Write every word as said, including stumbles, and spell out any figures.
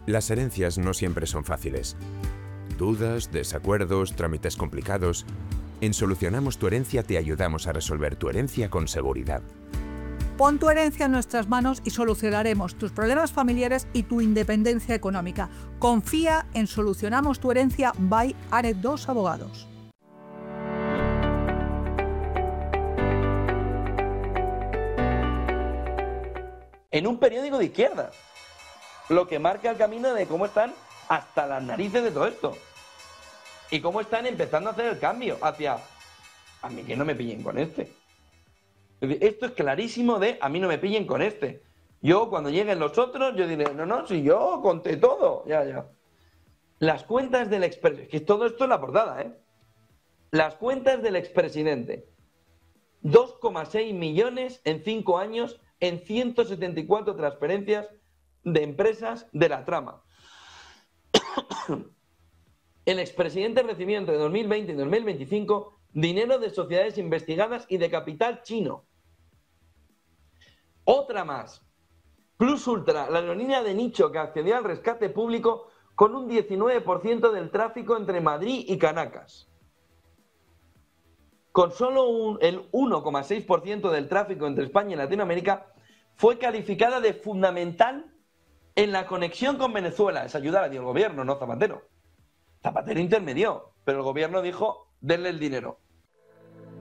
Las herencias no siempre son fáciles. Dudas, desacuerdos, trámites complicados. En Solucionamos tu Herencia te ayudamos a resolver tu herencia con seguridad. Pon tu herencia en nuestras manos y solucionaremos tus problemas familiares y tu independencia económica. Confía en Solucionamos tu Herencia by Aret dos Abogados. En un periódico de izquierda, lo que marca el camino de cómo están hasta las narices de todo esto y cómo están empezando a hacer el cambio hacia a mí que no me pillen con este. Esto es clarísimo de a mí no me pillen con este. Yo cuando lleguen los otros yo diré no, no, si yo conté todo, ya, ya. Las cuentas del expresidente, que todo esto es la portada, ¿eh? Las cuentas del expresidente, dos coma seis millones en cinco años en ciento setenta y cuatro transferencias de empresas de la trama. El expresidente recibió entre dos mil veinte y dos mil veinticinco dinero de sociedades investigadas y de capital chino. Otra más. Plus Ultra, la aerolínea de nicho que accedió al rescate público con un diecinueve por ciento del tráfico entre Madrid y Caracas. Con solo un, el uno coma seis por ciento del tráfico entre España y Latinoamérica, fue calificada de fundamental en la conexión con Venezuela. Esa ayuda la dio el gobierno, no Zapatero. Zapatero intermedió, pero el gobierno dijo, denle el dinero.